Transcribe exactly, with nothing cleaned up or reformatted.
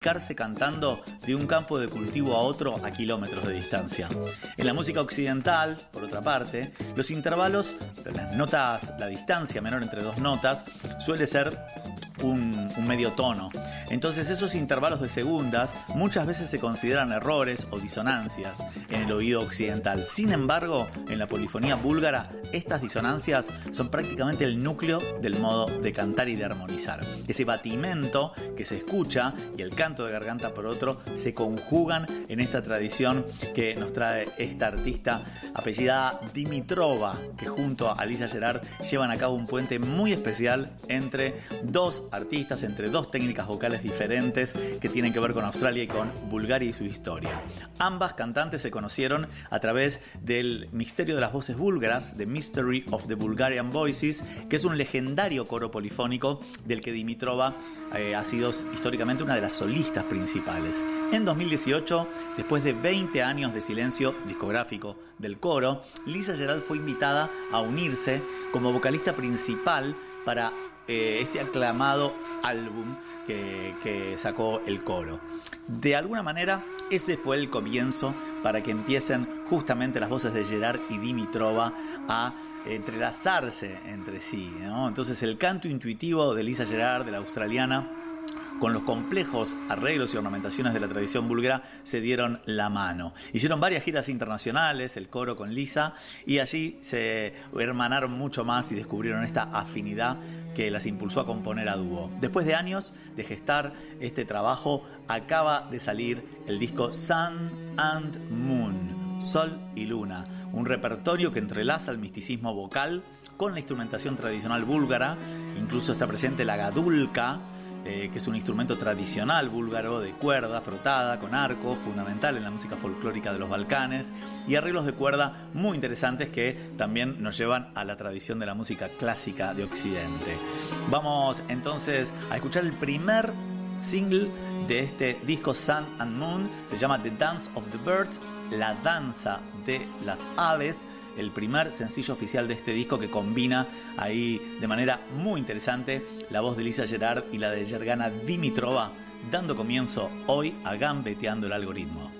comunicarse cantando de un campo de cultivo a otro a kilómetros de distancia. En la música occidental, por otra parte, los intervalos, las notas, la distancia menor entre dos notas, suele ser un, un medio tono. Entonces esos intervalos de segundas muchas veces se consideran errores o disonancias en el oído occidental. Sin embargo, en la polifonía búlgara, estas disonancias son prácticamente el núcleo del modo de cantar y de armonizar. Ese batimento que se escucha y el canto de garganta por otro se conjugan en esta tradición que nos trae esta artista apellidada Dimitrova, que junto a Lisa Gerard llevan a cabo un puente muy especial entre dos artistas, entre dos técnicas vocales diferentes que tienen que ver con Australia y con Bulgaria y su historia. Ambas cantantes se conocieron a través del Misterio de las Voces Búlgaras, The Mystery of the Bulgarian Voices, que es un legendario coro polifónico del que Dimitrova eh, ha sido históricamente una de las solistas principales. En dos mil dieciocho, después de veinte años de silencio discográfico del coro, Lisa Gerard fue invitada a unirse como vocalista principal para eh, este aclamado álbum que, que sacó el coro. De alguna manera, ese fue el comienzo para que empiecen justamente las voces de Gerard y Dimitrova a entrelazarse entre sí, ¿no? Entonces el canto intuitivo de Lisa Gerard, de la australiana, con los complejos arreglos y ornamentaciones de la tradición búlgara, se dieron la mano. Hicieron varias giras internacionales, el coro con Lisa, y allí se hermanaron mucho más y descubrieron esta afinidad que las impulsó a componer a dúo. Después de años de gestar este trabajo, acaba de salir el disco Sun and Moon, Sol y Luna, un repertorio que entrelaza el misticismo vocal con la instrumentación tradicional búlgara. Incluso está presente la gadulka, Eh, que es un instrumento tradicional búlgaro de cuerda frotada con arco, fundamental en la música folclórica de los Balcanes, y arreglos de cuerda muy interesantes que también nos llevan a la tradición de la música clásica de Occidente. Vamos entonces a escuchar el primer single de este disco Sun and Moon. Se llama The Dance of the Birds, la danza de las aves, el primer sencillo oficial de este disco, que combina ahí de manera muy interesante la voz de Lisa Gerard y la de Yergana Dimitrova, dando comienzo hoy a Gambeteando el Algoritmo.